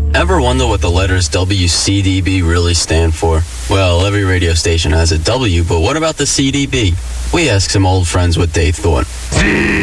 Ever wonder what the letters WCDB really stand for? Well, every radio station has a W, but what about the CDB? We asked some old friends what they thought.